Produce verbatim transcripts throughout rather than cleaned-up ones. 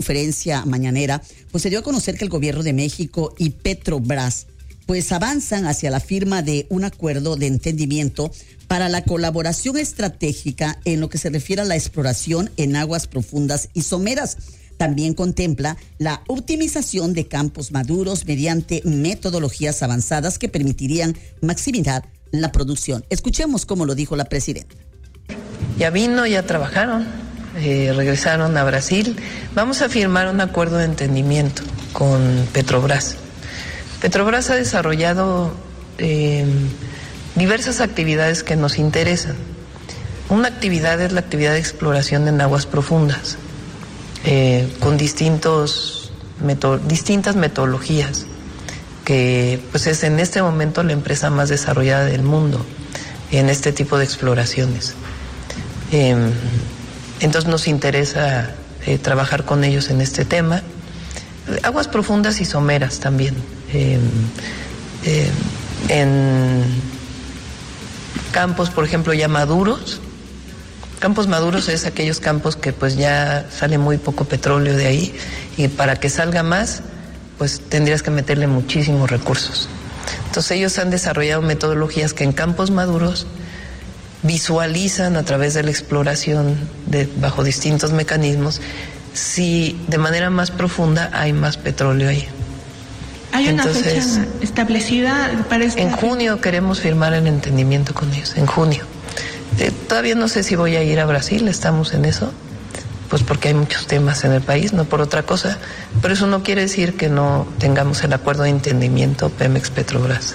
conferencia mañanera, pues se dio a conocer que el gobierno de México y Petrobras pues avanzan hacia la firma de un acuerdo de entendimiento para la colaboración estratégica en lo que se refiere a la exploración en aguas profundas y someras. También contempla la optimización de campos maduros mediante metodologías avanzadas que permitirían maximizar la producción. Escuchemos cómo lo dijo la presidenta. Ya vino, ya trabajaron, eh, regresaron a Brasil. Vamos a firmar un acuerdo de entendimiento con Petrobras. Petrobras ha desarrollado eh, diversas actividades que nos interesan. Una actividad es la actividad de exploración en aguas profundas, eh, con distintos meto- distintas metodologías, que pues es en este momento la empresa más desarrollada del mundo en este tipo de exploraciones. Eh, entonces nos interesa eh, trabajar con ellos en este tema. Aguas profundas y someras también. Eh, eh, en campos, por ejemplo, ya maduros. Campos maduros es aquellos campos que pues ya sale muy poco petróleo de ahí, y para que salga más, pues tendrías que meterle muchísimos recursos. Entonces ellos han desarrollado metodologías que en campos maduros visualizan a través de la exploración de, bajo distintos mecanismos, si de manera más profunda hay más petróleo ahí. ¿Hay una Entonces, fecha establecida para este? En junio queremos firmar el entendimiento con ellos, en junio. Eh, todavía no sé si voy a ir a Brasil, estamos en eso, pues porque hay muchos temas en el país, no por otra cosa, pero eso no quiere decir que no tengamos el acuerdo de entendimiento Pemex-Petrobras.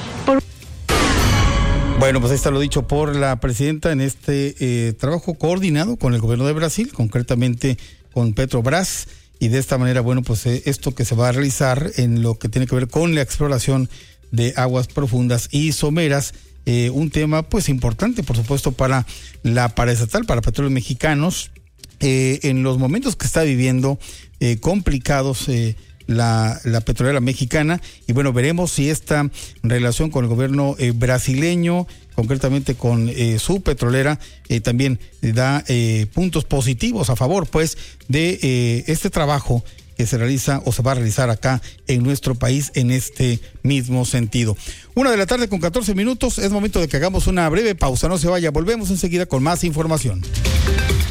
Bueno, pues ahí está lo dicho por la presidenta en este eh, trabajo coordinado con el gobierno de Brasil, concretamente con Petrobras, y de esta manera, bueno, pues eh, esto que se va a realizar en lo que tiene que ver con la exploración de aguas profundas y someras, eh, un tema pues importante, por supuesto, para la paraestatal, para Petróleos Mexicanos, eh, en los momentos que está viviendo eh, complicados eh, La, la petrolera mexicana, y bueno, veremos si esta relación con el gobierno eh, brasileño, concretamente con eh, su petrolera, eh, también da eh, puntos positivos a favor pues de eh, este trabajo que se realiza o se va a realizar acá en nuestro país en este mismo sentido. Una de la tarde con catorce minutos, es momento de que hagamos una breve pausa, no se vaya, volvemos enseguida con más información.